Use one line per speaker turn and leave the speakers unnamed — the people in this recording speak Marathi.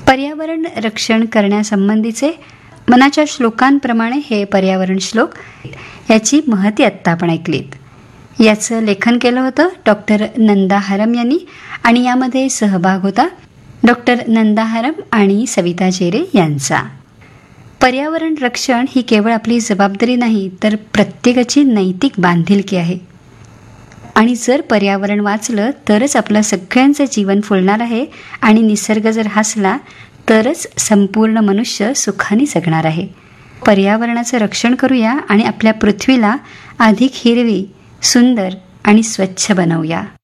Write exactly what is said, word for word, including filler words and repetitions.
पर्यावरण रक्षण करण्यासंबंधीचे मनाच्या श्लोकांप्रमाणे हे पर्यावरण श्लोक, याची महती आत्ता आपण ऐकलीत. याचं लेखन केलं होतं डॉक्टर नंदा हरम यांनी आणि यामध्ये सहभाग होता डॉक्टर नंदा हरम आणि सविता चेरे यांचा. पर्यावरण रक्षण ही केवळ आपली जबाबदारी नाही, तर प्रत्येकाची नैतिक बांधिलकी आहे. आणि जर पर्यावरण वाचलं तरच आपलं सगळ्यांचं जीवन फुलणार आहे आणि निसर्ग जर हसला तरच संपूर्ण मनुष्य सुखाने जगणार आहे. पर्यावरणाचं रक्षण करूया आणि आपल्या पृथ्वीला अधिक हिरवी, सुंदर आणि स्वच्छ बनवूया.